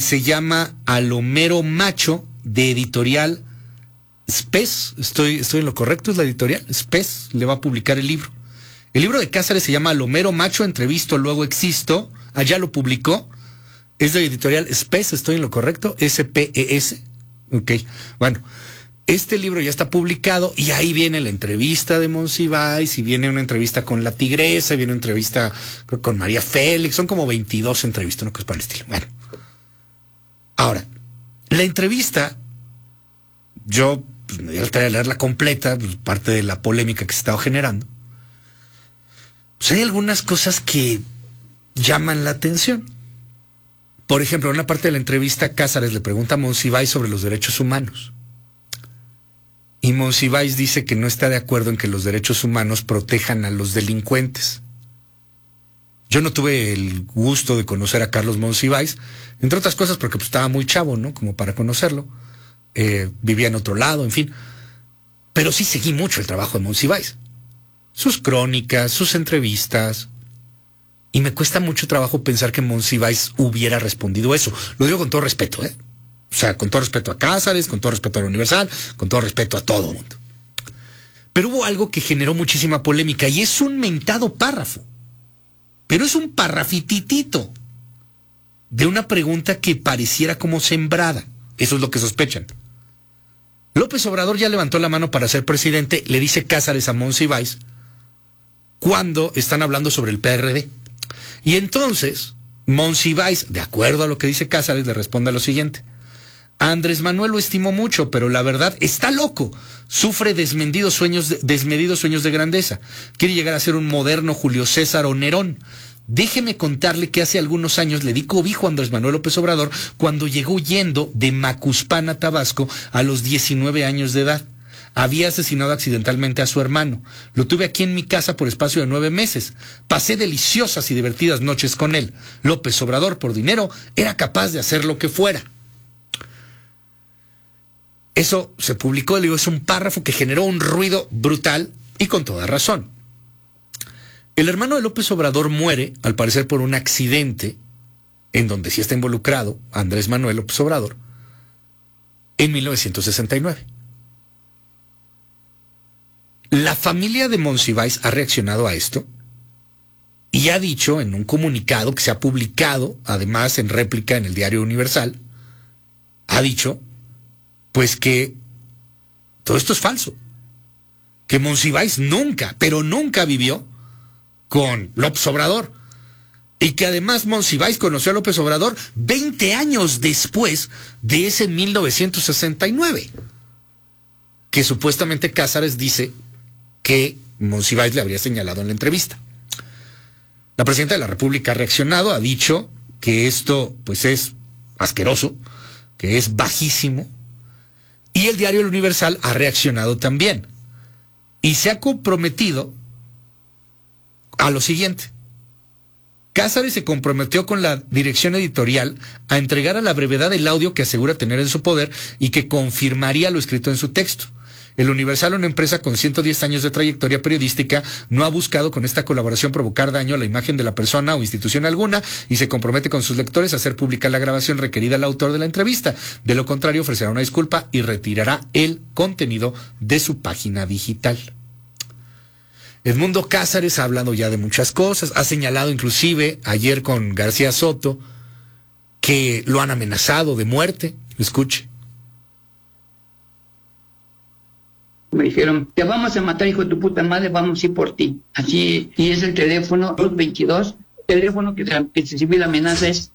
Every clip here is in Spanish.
se llama Alomero Macho, de editorial Spes. Estoy en lo correcto, es la editorial Spes, le va a publicar el libro. El libro de Cázares se llama Alomero Macho, entrevisto, luego existo. Allá lo publicó. Es de editorial Spes, estoy en lo correcto, S-P-E-S. Ok, bueno. Este libro ya está publicado y ahí viene la entrevista de Monsiváis y viene una entrevista con la Tigresa, viene una entrevista con María Félix, son como 22 entrevistas, no que es para el estilo. Bueno, ahora, la entrevista, yo me voy a tratar de leerla completa, pues, parte de la polémica que se estaba generando. Pues hay algunas cosas que llaman la atención. Por ejemplo, en una parte de la entrevista, Cázares le pregunta a Monsiváis sobre los derechos humanos. Y Monsiváis dice que no está de acuerdo en que los derechos humanos protejan a los delincuentes. Yo no tuve el gusto de conocer a Carlos Monsiváis, entre otras cosas porque pues, estaba muy chavo, ¿no? Como para conocerlo. Vivía en otro lado, en fin. Pero sí seguí mucho el trabajo de Monsiváis. Sus crónicas, sus entrevistas. Y me cuesta mucho trabajo pensar que Monsiváis hubiera respondido eso. Lo digo con todo respeto, ¿eh? O sea, con todo respeto a Cázares, con todo respeto a la Universal, con todo respeto a todo el mundo. Pero hubo algo que generó muchísima polémica y es un mentado párrafo. Pero es un parrafititito de una pregunta que pareciera como sembrada. Eso es lo que sospechan. López Obrador ya levantó la mano para ser presidente, le dice Cázares a Monsiváis, cuando están hablando sobre el PRD. Y entonces, Monsiváis, de acuerdo a lo que dice Cázares, le responde lo siguiente. A Andrés Manuel lo estimo mucho, pero la verdad está loco. Sufre desmedidos sueños de grandeza. Quiere llegar a ser un moderno Julio César o Nerón. Déjeme contarle que hace algunos años le di cobijo a Andrés Manuel López Obrador cuando llegó huyendo de Macuspana, Tabasco, a los 19 años de edad. Había asesinado accidentalmente a su hermano. Lo tuve aquí en mi casa por espacio de 9 meses. Pasé deliciosas y divertidas noches con él. López Obrador, por dinero, era capaz de hacer lo que fuera. Eso se publicó, le digo, es un párrafo que generó un ruido brutal y con toda razón. El hermano de López Obrador muere, al parecer por un accidente, en donde sí está involucrado Andrés Manuel López Obrador, en 1969. La familia de Monsiváis ha reaccionado a esto y ha dicho en un comunicado que se ha publicado, además en réplica en el Diario Universal, ha dicho pues que todo esto es falso, que Monsiváis nunca, pero nunca vivió con López Obrador, y que además Monsiváis conoció a López Obrador 20 años después de ese 1969, que supuestamente Cázares dice que Monsiváis le habría señalado en la entrevista. La presidenta de la República ha reaccionado, ha dicho que esto pues es asqueroso, que es bajísimo, y el Diario El Universal ha reaccionado también y se ha comprometido a lo siguiente. Cázares se comprometió con la dirección editorial a entregar a la brevedad el audio que asegura tener en su poder y que confirmaría lo escrito en su texto. El Universal, una empresa con 110 años de trayectoria periodística, no ha buscado con esta colaboración provocar daño a la imagen de la persona o institución alguna y se compromete con sus lectores a hacer pública la grabación requerida al autor de la entrevista. De lo contrario, ofrecerá una disculpa y retirará el contenido de su página digital. Edmundo Cázares ha hablado ya de muchas cosas, ha señalado inclusive ayer con García Soto que lo han amenazado de muerte. Escuche. Me dijeron, te vamos a matar, hijo de tu puta madre, vamos a ir por ti. Así, y es el teléfono 222, teléfono que recibió la amenaza es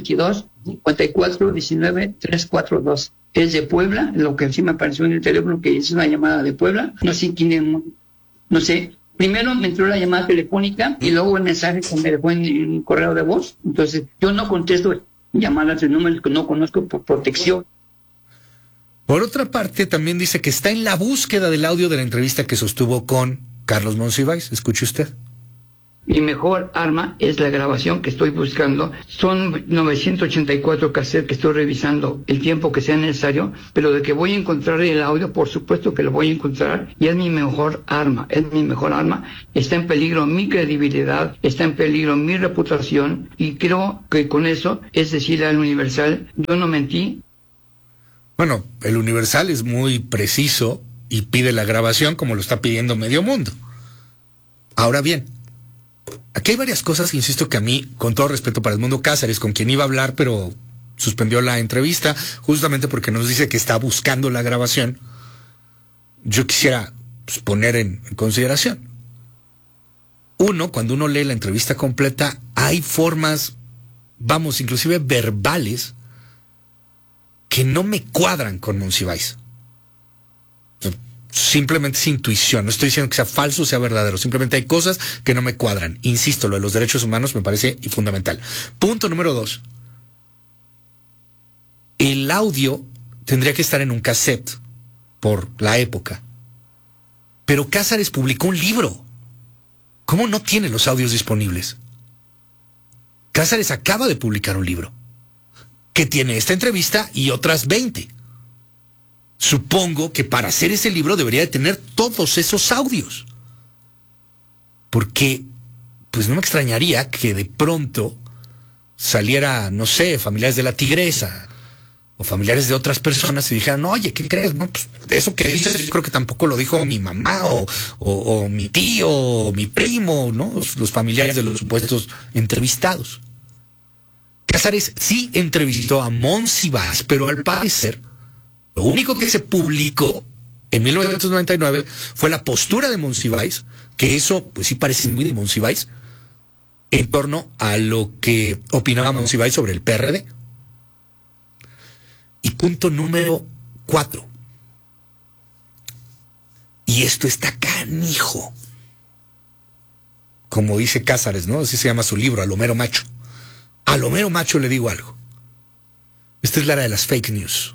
222-5419-342. Es de Puebla, lo que sí me apareció en el teléfono, que es una llamada de Puebla. No sé quién es, no sé. Primero me entró la llamada telefónica y luego el mensaje que me dejó en un correo de voz. Entonces, yo no contesto llamadas de números que no conozco por protección. Por otra parte, también dice que está en la búsqueda del audio de la entrevista que sostuvo con Carlos Monsiváis. Escuche usted. Mi mejor arma es la grabación que estoy buscando. Son 984 cassettes que estoy revisando el tiempo que sea necesario, pero de que voy a encontrar el audio, por supuesto que lo voy a encontrar, y es mi mejor arma, Está en peligro mi credibilidad, está en peligro mi reputación, y creo que con eso es decirle al Universal, yo no mentí. Bueno, el Universal es muy preciso y pide la grabación como lo está pidiendo medio mundo. Ahora bien, aquí hay varias cosas, insisto, que a mí, con todo respeto para Edmundo Cázares, con quien iba a hablar, pero suspendió la entrevista, justamente porque nos dice que está buscando la grabación, yo quisiera poner en consideración. Uno, cuando uno lee la entrevista completa, hay formas, inclusive verbales, que no me cuadran con Monsiváis. Simplemente es intuición, no estoy diciendo que sea falso o sea verdadero, simplemente hay cosas que no me cuadran. Insisto, lo de los derechos humanos me parece fundamental. Punto número 2. El audio tendría que estar en un cassette por la época, pero Cázares publicó un libro. ¿Cómo no tiene los audios disponibles? Cázares acaba de publicar un libro que tiene esta entrevista y otras 20. Supongo que para hacer ese libro debería de tener todos esos audios. Porque, pues no me extrañaría que de pronto saliera, no sé, familiares de la Tigresa o familiares de otras personas y dijeran, oye, ¿qué crees? No, pues eso que dices yo creo que tampoco lo dijo mi mamá o mi tío o mi primo, ¿no? Los familiares de los supuestos entrevistados. Cázares sí entrevistó a Monsiváis, pero al parecer lo único que se publicó en 1999 fue la postura de Monsiváis, que eso pues sí parece muy de Monsiváis, en torno a lo que opinaba Monsiváis sobre el PRD. Y punto número 4. Y esto está canijo. Como dice Cázares, ¿no? Así se llama su libro, A lo mero macho. A lo mero macho le digo algo. Esta es la era de las fake news.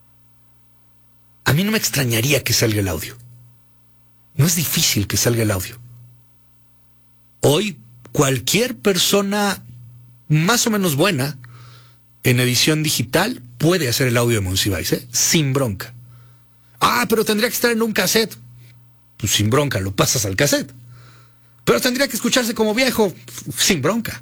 A mí no me extrañaría que salga el audio. No es difícil que salga el audio. Hoy, cualquier persona más o menos buena en edición digital puede hacer el audio de Monsiváis, sin bronca. Pero tendría que estar en un cassette. Pues sin bronca, lo pasas al cassette. Pero tendría que escucharse como viejo, sin bronca.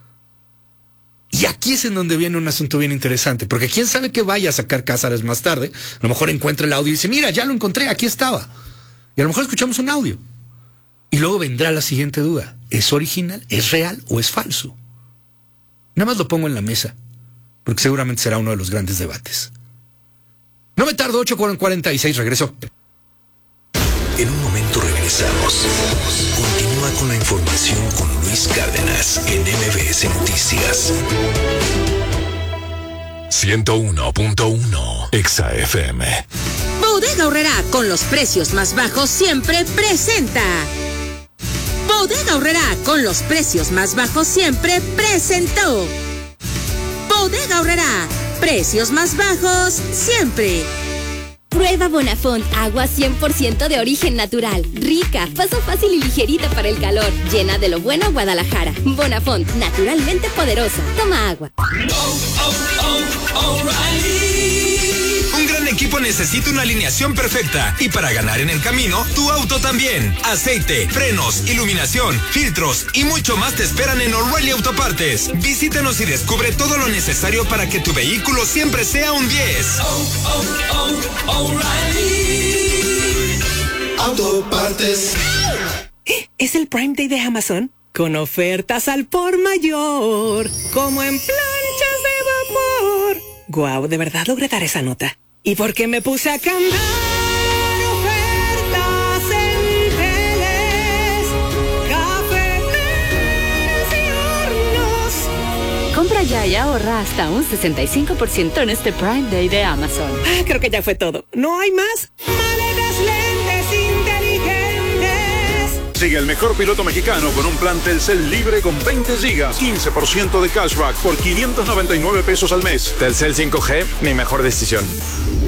Y aquí es en donde viene un asunto bien interesante, porque quién sabe qué vaya a sacar Cázares más tarde. A lo mejor encuentra el audio y dice, mira, ya lo encontré, aquí estaba. Y a lo mejor escuchamos un audio. Y luego vendrá la siguiente duda. ¿Es original, es real o es falso? Nada más lo pongo en la mesa, porque seguramente será uno de los grandes debates. No me tardo, 8:46, regreso. En un momento regresamos. Continúa con la información con Luis Cárdenas en MBS Noticias. 101.1 Exa FM. Bodega Aurrerá, con los precios más bajos siempre presenta. Bodega Aurrerá, con los precios más bajos siempre presentó. Bodega Aurrerá, precios más bajos siempre. Prueba Bonafont, agua 100% de origen natural, rica, paso fácil y ligerita para el calor, llena de lo bueno Guadalajara. Bonafont, naturalmente poderosa. Toma agua. Un gran equipo necesita una alineación perfecta y para ganar en el camino, tu auto también. Aceite, frenos, iluminación, filtros y mucho más te esperan en O'Reilly Autopartes. Visítanos y descubre todo lo necesario para que tu vehículo siempre sea un 10. O'Reilly Autopartes. ¿Es el Prime Day de Amazon? Con ofertas al por mayor, como en planchas de vapor. Guau, de verdad logré dar esa nota. ¿Y por qué me puse a cantar? Ofertas en teles, cafeteras y hornos. Compra ya y ahorra hasta un 65% en este Prime Day de Amazon. Creo que ya fue todo. ¿No hay más? Maletas, lentes inteligentes. Sigue el mejor piloto mexicano con un plan Telcel libre con 20 gigas, 15% de cashback por 599 pesos al mes. Telcel 5G, mi mejor decisión.